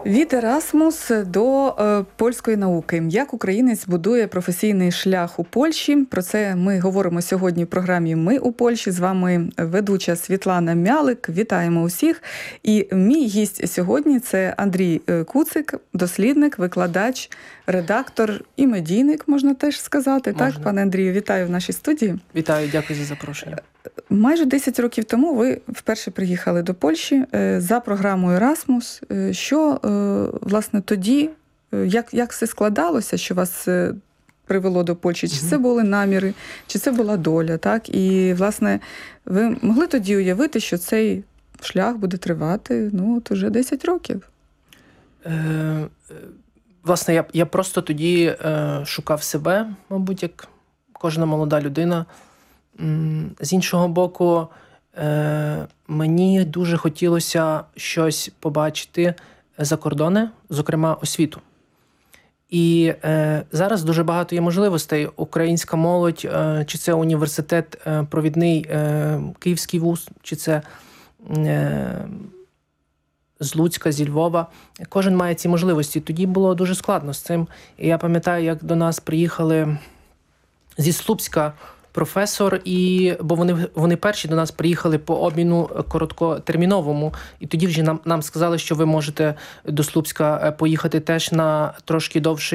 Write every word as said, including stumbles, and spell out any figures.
Від Erasmus до е, польської науки. Як українець будує професійний шлях у Польщі? Про це ми говоримо сьогодні в програмі «Ми у Польщі». З вами ведуча Світлана Мялик. Вітаємо усіх. І мій гість сьогодні – це Андрій Куцик, дослідник, викладач, редактор і медійник, можна теж сказати. Можна. Так, пане Андрію, вітаю в нашій студії. Вітаю, дякую за запрошення. Майже десять років тому ви вперше приїхали до Польщі за програмою Erasmus. Що, власне, тоді, як, як все складалося, що вас привело до Польщі? Чи це були наміри, чи це була доля, так? І, власне, ви могли тоді уявити, що цей шлях буде тривати, ну, от уже десять років? Е, власне, я, я просто тоді е, шукав себе, мабуть, як кожна молода людина. З іншого боку, мені дуже хотілося щось побачити за кордони, зокрема освіту. І зараз дуже багато є можливостей. Українська молодь, чи це університет провідний, Київський вуз, чи це з Луцька, зі Львова. Кожен має ці можливості. Тоді було дуже складно з цим. І я пам'ятаю, як до нас приїхали зі Слупська професор, і, бо вони, вони перші до нас приїхали по обміну короткотерміновому, і тоді вже нам, нам сказали, що ви можете до Слупська поїхати теж на трошки довший